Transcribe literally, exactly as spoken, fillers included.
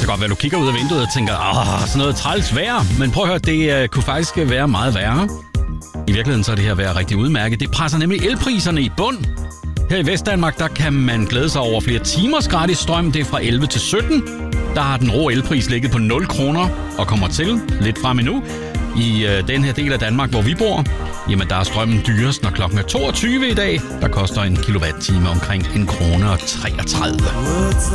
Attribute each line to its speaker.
Speaker 1: så godt være, at du kigger ud af vinduet og tænker, åh, sådan noget træls vejr. Men prøv at høre, det uh, kunne faktisk være meget værre. I virkeligheden så er det her vejr rigtig udmærket. Det presser nemlig elpriserne i bund. Her i Vestdanmark, der kan man glæde sig over flere timers gratis strøm. Det er fra elleve til sytten. Der har den rå elpris ligget på nul kroner og kommer til lidt frem endnu. I øh, den her del af Danmark, hvor vi bor, jamen der er strømmen dyrest, når klokken er toogtyve i dag. Der koster en kilowatt-time omkring en krone og treogtredive.